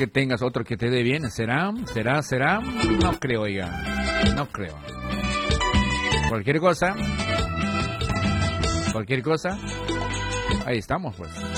que tengas otro que te dé bien. ¿Será? No creo, oiga. No creo. Cualquier cosa. Ahí estamos, pues.